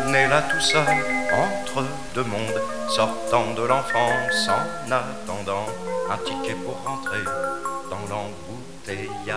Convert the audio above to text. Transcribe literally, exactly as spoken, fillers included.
né là tout seul, entre deux mondes, sortant de l'enfance en attendant un ticket pour rentrer dans l'embouteillage.